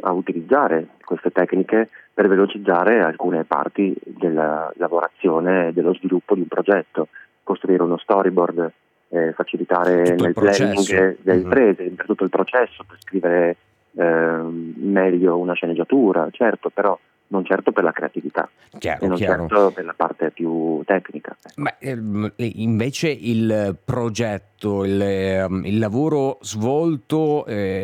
a utilizzare queste tecniche per velocizzare alcune parti della lavorazione, dello sviluppo di un progetto, costruire uno storyboard, facilitare Tutto il nel processo. planning delle imprese, per tutto il processo, per scrivere meglio una sceneggiatura, certo, però non certo per la creatività e non Chiaro. certo per la parte più tecnica. Ma invece il progetto, il lavoro svolto